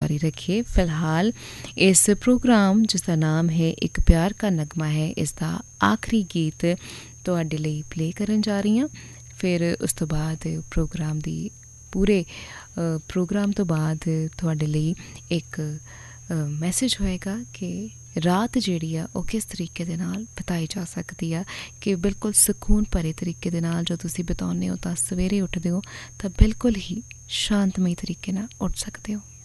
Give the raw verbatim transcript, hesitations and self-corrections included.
जारी रखिए। फ़िलहाल इस प्रोग्राम जिसका नाम है एक प्यार का नगमा है, इसका आखिरी गीत तुहाडे लई प्ले करन जा रही हाँ। फिर उस तो बाद प्रोग्राम दी पूरे प्रोग्राम तो बाद तुहाडे लई एक मैसेज होएगा कि रात जिहड़ी आ ਉਹ किस तरीके दे नाल बिताई जा सकती आ, कि बिल्कुल ਸਕੂਨ ਭਰੇ तरीके दे नाल जो तुसी बिताउने हो तां सवेरे उठदे हो तां बिल्कुल ही शांतमई तरीके नाल उठ सकते हो।